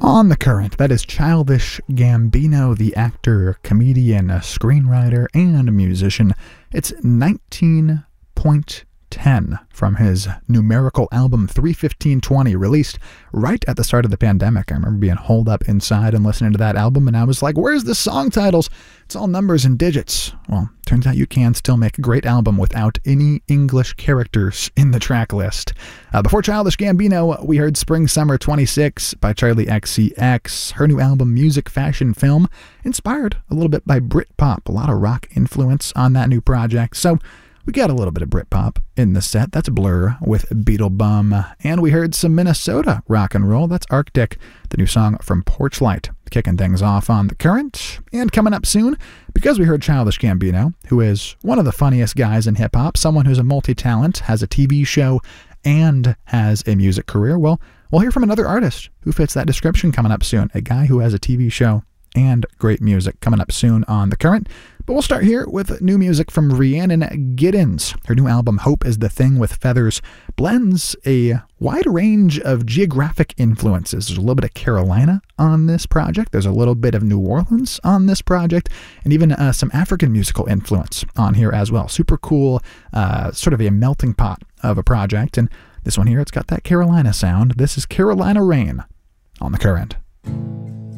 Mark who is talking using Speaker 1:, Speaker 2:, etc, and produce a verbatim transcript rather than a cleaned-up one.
Speaker 1: On the Current, that is Childish Gambino, the actor, comedian, screenwriter, and musician. It's nineteen point ten from his numerical album three fifteen twenty, released right at the start of the pandemic. I remember being holed up inside and listening to that album, and I was like, where's the song titles? It's all numbers and digits. Well, turns out you can still make a great album without any English characters in the track list. Uh, before Childish Gambino, we heard Spring Summer twenty-six by Charlie X C X, her new album Music, Fashion, Film, inspired a little bit by Britpop, a lot of rock influence on that new project. So we got a little bit of Britpop in the set. That's Blur with Beetlebum. And we heard some Minnesota rock and roll. That's Arctic, the new song from Porchlight, kicking things off on the Current. And coming up soon, because we heard Childish Gambino, who is one of the funniest guys in hip-hop, someone who's a multi-talent, has a T V show, and has a music career, well, we'll hear from another artist who fits that description coming up soon. A guy who has a T V show and great music coming up soon on the Current. But we'll start here with new music from Rhiannon Giddens. Her new album, Hope is the Thing with Feathers, blends a wide range of geographic influences. There's a little bit of Carolina on this project. There's a little bit of New Orleans on this project, and even uh, some African musical influence on here as well. Super cool, uh, sort of a melting pot of a project. And this one here, it's got that Carolina sound. This is Carolina Rain on the Current.